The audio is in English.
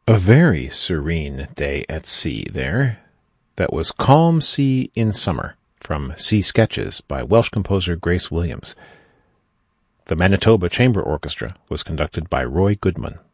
A very serene day at sea there. That was Calm Sea in Summer, from Sea Sketches by Welsh composer Grace Williams. The Manitoba Chamber Orchestra was conducted by Roy Goodman.